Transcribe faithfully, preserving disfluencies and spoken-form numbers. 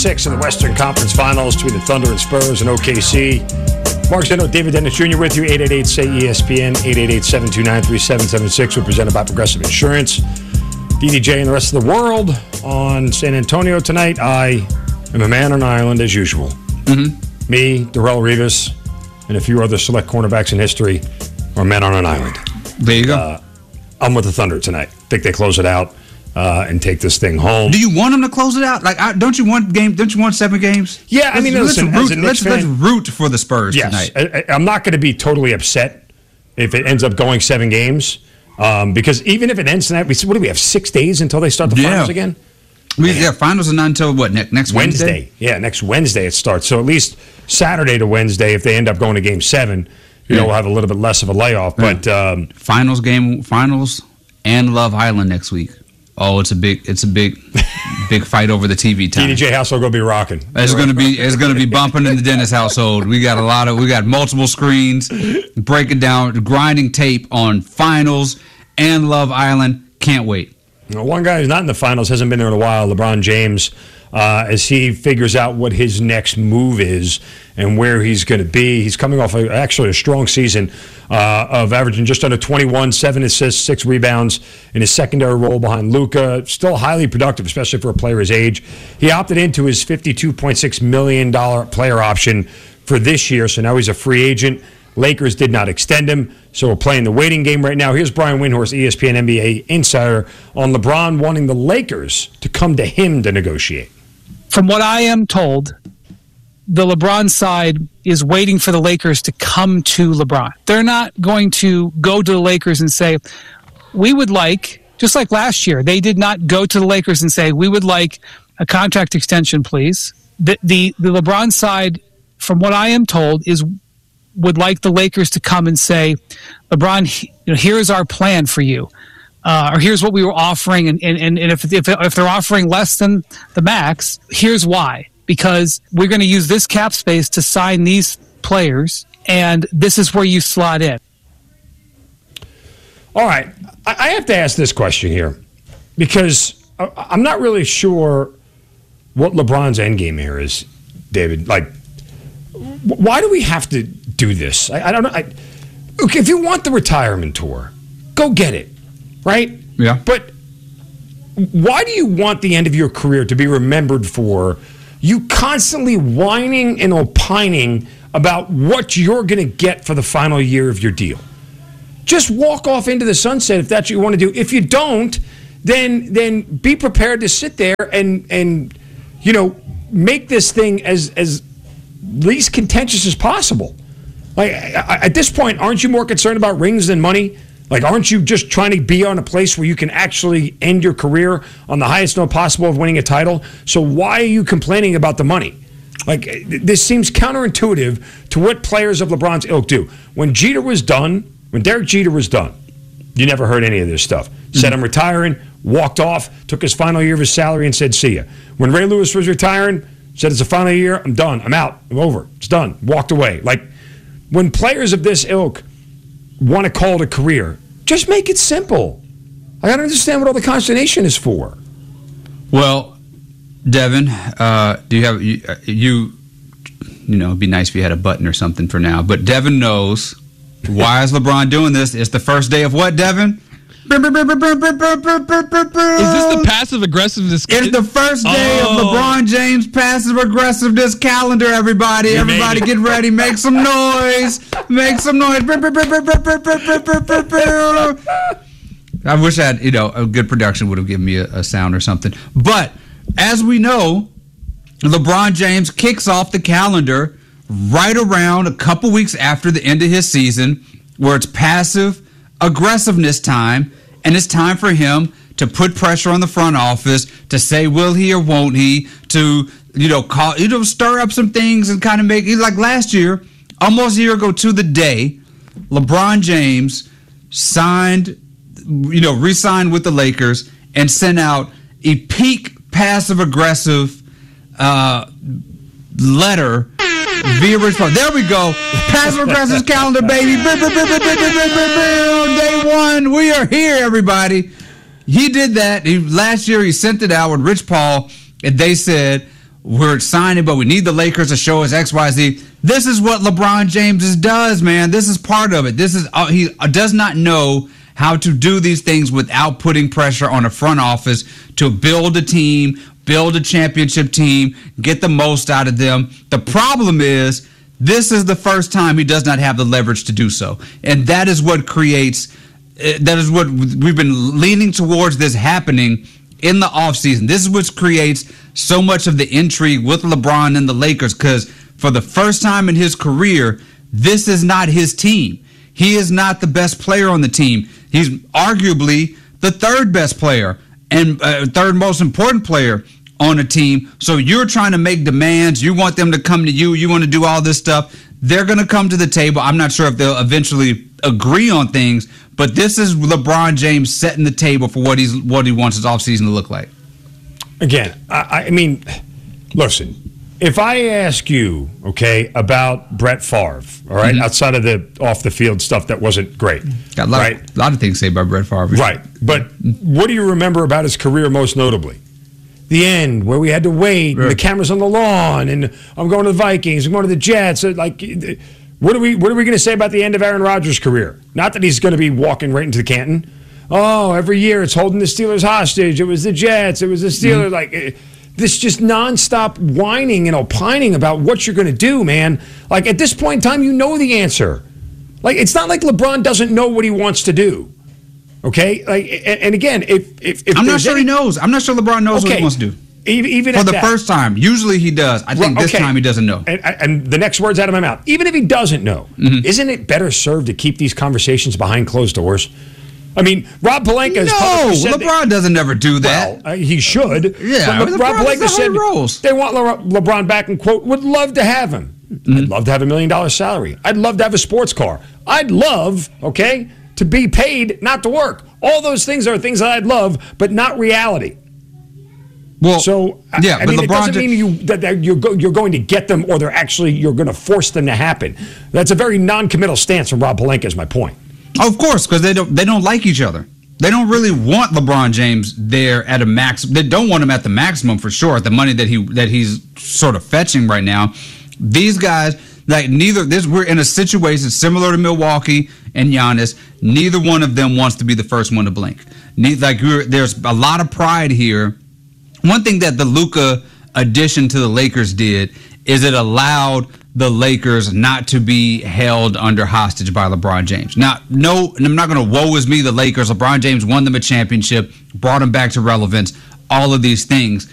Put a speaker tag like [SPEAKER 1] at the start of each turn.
[SPEAKER 1] six in the Western Conference Finals between the Thunder and Spurs and O K C. Mark Zeno, David Dennis Junior with you. eight eight eight, S A Y, E S P N, eight eight eight, seven two nine, three seven seven six. We're presented by Progressive Insurance. D D J and the rest of the world on San Antonio tonight. I am a man on an island as usual.
[SPEAKER 2] Mm-hmm.
[SPEAKER 1] Me, Darrell Rivas, and a few other select cornerbacks in history are men on an island.
[SPEAKER 2] There you go.
[SPEAKER 1] Uh, I'm with the Thunder tonight. Think they close it out uh, and take this thing home.
[SPEAKER 2] Do you want them to close it out? Like, I, don't you want game? Don't you want seven games?
[SPEAKER 1] Yeah, I mean,
[SPEAKER 2] let's,
[SPEAKER 1] listen,
[SPEAKER 2] let's,
[SPEAKER 1] as a
[SPEAKER 2] root,
[SPEAKER 1] Knicks
[SPEAKER 2] let's,
[SPEAKER 1] fan,
[SPEAKER 2] let's root for the Spurs
[SPEAKER 1] yes,
[SPEAKER 2] tonight.
[SPEAKER 1] I, I'm not going to be totally upset if it ends up going seven games, um, because even if it ends tonight, we what do we have six days until they start the
[SPEAKER 2] Yeah.
[SPEAKER 1] finals again?
[SPEAKER 2] We, yeah, finals are not until what next next Wednesday?
[SPEAKER 1] Wednesday. Yeah, next Wednesday it starts. So at least Saturday to Wednesday, if they end up going to Game Seven, you
[SPEAKER 2] Yeah.
[SPEAKER 1] know, we'll have a little bit less of a layoff.
[SPEAKER 2] Yeah.
[SPEAKER 1] But um,
[SPEAKER 2] Finals game, finals, and Love Island next week. Oh, it's a big, it's a big, big fight over the T V time.
[SPEAKER 1] D D J household going to be rocking.
[SPEAKER 2] It's going to be, it's going to be bumping in the Dennis household. We got a lot of, we got multiple screens, breaking down, grinding tape on finals and Love Island. Can't wait.
[SPEAKER 1] You know, one guy who's not in the finals, hasn't been there in a while, LeBron James, uh, as he figures out what his next move is and where he's going to be. He's coming off a, actually a strong season uh, of averaging just under twenty-one, seven assists, six rebounds in his secondary role behind Luka. Still highly productive, especially for a player his age. He opted into his fifty-two point six million dollars player option for this year, so now he's a free agent. Lakers did not extend him, so we're playing the waiting game right now. Here's Brian Windhorst, E S P N N B A insider, on LeBron wanting the Lakers to come to him to negotiate.
[SPEAKER 3] From what I am told, the LeBron side is waiting for the Lakers to come to LeBron. They're not going to go to the Lakers and say, we would like, just like last year, they did not go to the Lakers and say, we would like a contract extension, please. The, the, the LeBron side, from what I am told, is would like the Lakers to come and say, LeBron, you know, here's our plan for you. Uh, or here's what we were offering, and, and, and if, if if they're offering less than the max, here's why. Because we're going to use this cap space to sign these players, and this is where you slot in.
[SPEAKER 1] All right. I have to ask this question here, because I'm not really sure what LeBron's endgame here is, David. Like, why do we have to do this? I, I don't know. I, okay, if you want the retirement tour, go get it, right?
[SPEAKER 2] Yeah.
[SPEAKER 1] But why do you want the end of your career to be remembered for you constantly whining and opining about what you're going to get for the final year of your deal? Just walk off into the sunset if that's what you want to do. If you don't, then then be prepared to sit there and and you know make this thing as as least contentious as possible. Like, at this point, aren't you more concerned about rings than money? Like, aren't you just trying to be on a place where you can actually end your career on the highest note possible of winning a title? So why are you complaining about the money? Like, this seems counterintuitive to what players of LeBron's ilk do. When Jeter was done, when Derek Jeter was done, you never heard any of this stuff. Mm-hmm. Said I'm retiring, walked off, took his final year of his salary and said, see ya. When Ray Lewis was retiring, said it's a final year, I'm done, I'm out, I'm over, it's done, walked away. Like, when players of this ilk want to call it a career, just make it simple. I don't understand what all the consternation is for.
[SPEAKER 2] Well, Devin, uh, do you have you, you? You know, it'd be nice if you had a button or something for now. But Devin knows why is LeBron doing this? It's the first day of what, Devin?
[SPEAKER 4] Is this the passive aggressiveness?
[SPEAKER 2] It's the first day
[SPEAKER 4] oh.
[SPEAKER 2] of LeBron James passive aggressiveness calendar, everybody.
[SPEAKER 1] You
[SPEAKER 2] everybody get ready. Make some noise. Make some noise. I wish I had, you know, a good production would have given me a, a sound or something. But as we know, LeBron James kicks off the calendar right around a couple weeks after the end of his season, where it's passive aggressiveness time, and it's time for him to put pressure on the front office to say will he or won't he, to you know call you know stir up some things and kind of make it like last year, almost a year ago to the day, LeBron James signed, you know, re-signed with the Lakers and sent out a peak passive aggressive uh, letter. Via response. There we go. Passive aggressive calendar, baby. Day one. We are here, everybody. He did that. He, last year, he sent it out with Rich Paul, and they said, we're signing, but we need the Lakers to show us X, Y, Z. This is what LeBron James does, man. This is part of it. This is uh, he does not know how to do these things without putting pressure on a front office to build a team, build a championship team, get the most out of them. The problem is this is the first time he does not have the leverage to do so, and that is what creates. That is what we've been leaning towards this happening in the offseason. This is what creates so much of the intrigue with LeBron and the Lakers, because for the first time in his career, this is not his team. He is not the best player on the team. He's arguably the third best player and uh, third most important player on a team. So you're trying to make demands. You want them to come to you. You want to do all this stuff. They're going to come to the table. I'm not sure if they'll eventually agree on things, but this is LeBron James setting the table for what he's what he wants his offseason to look like.
[SPEAKER 1] Again, I, I mean, listen, if I ask you, okay, about Brett Favre, all right, mm-hmm. outside of the off the field stuff that wasn't great,
[SPEAKER 2] got a lot,
[SPEAKER 1] right?
[SPEAKER 2] Of, a lot of things to say about Brett Favre,
[SPEAKER 1] right? But what do you remember about his career most notably? The end, where we had to wait, and the cameras on the lawn, and I'm going to the Vikings, I'm going to the Jets. Like, what are we what are we going to say about the end of Aaron Rodgers' career? Not that he's going to be walking right into the Canton. Oh, every year it's holding the Steelers hostage. It was the Jets. It was the Steelers. Mm-hmm. Like, this just nonstop whining and opining about what you're going to do, man. Like, at this point in time, you know the answer. Like, it's not like LeBron doesn't know what he wants to do. Okay, like, and, and again, if if, if
[SPEAKER 2] I'm not sure
[SPEAKER 1] any,
[SPEAKER 2] he knows. I'm not sure LeBron knows okay, what he wants to do.
[SPEAKER 1] Even, even
[SPEAKER 2] for the
[SPEAKER 1] that,
[SPEAKER 2] first time, usually he does. I think okay. this time he doesn't know.
[SPEAKER 1] And, and the next words out of my mouth, even if he doesn't know, mm-hmm. isn't it better served to keep these conversations behind closed doors? I mean, Rob Pelinka has
[SPEAKER 2] no,
[SPEAKER 1] said
[SPEAKER 2] LeBron
[SPEAKER 1] that,
[SPEAKER 2] doesn't ever do that.
[SPEAKER 1] Well, uh, he should.
[SPEAKER 2] Yeah,
[SPEAKER 1] but Le- Rob Pelinka said
[SPEAKER 2] rolls.
[SPEAKER 1] They want Le- LeBron back and, quote, would love to have him. Mm-hmm. I'd love to have a million dollar salary. I'd love to have a sports car. I'd love, okay, to be paid not to work. All those things are things that I'd love, but not reality.
[SPEAKER 2] Well,
[SPEAKER 1] so
[SPEAKER 2] yeah,
[SPEAKER 1] I
[SPEAKER 2] but
[SPEAKER 1] mean,
[SPEAKER 2] LeBron
[SPEAKER 1] it doesn't mean you that, that you're go, you're going to get them, or they're actually you're going to force them to happen. That's a very non-committal stance from Rob Pelinka. Is my point.
[SPEAKER 2] Of course, because they don't they don't like each other. They don't really want LeBron James there at a max. They don't want him at the maximum for sure. At the money that he that he's sort of fetching right now. These guys, like neither this, we're in a situation similar to Milwaukee and Giannis. Neither one of them wants to be the first one to blink. Neither, like we're, there's a lot of pride here. One thing that the Luka addition to the Lakers did is it allowed the Lakers not to be held under hostage by LeBron James. Now, no, and I'm not going to woe is me, the Lakers. LeBron James won them a championship, brought them back to relevance, all of these things.